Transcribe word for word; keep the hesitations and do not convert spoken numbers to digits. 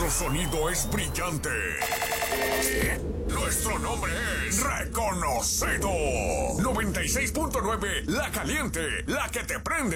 Nuestro sonido es brillante. Nuestro nombre es reconocido. noventa y seis punto nueve La Caliente, la que te prende.